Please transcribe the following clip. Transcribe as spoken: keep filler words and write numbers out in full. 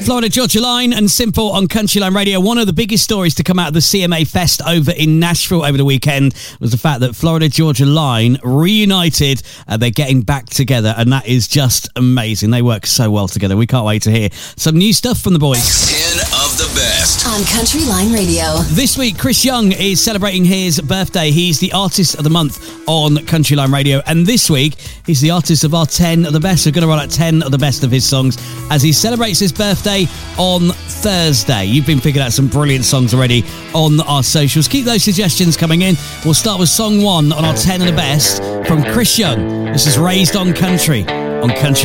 Florida Georgia Line and Simple on Country Line Radio. One of the biggest stories to come out of the C M A Fest over in Nashville over the weekend was the fact that Florida Georgia Line reunited. Uh, they're getting back together, and that is just amazing. They work so well together. We can't wait to hear some new stuff from the boys. ten of the best on Country Line Radio. This week, Chris Young is celebrating his birthday. He's the Artist of the Month on Country Line Radio, and this week he's the artist of our ten of the best. We're going to run out ten of the best of his songs as he celebrates his birthday on Thursday. You've been picking out some brilliant songs already on our socials. Keep those suggestions coming in. We'll start with song one on our ten of the best from Chris Young. This is Raised on Country on Country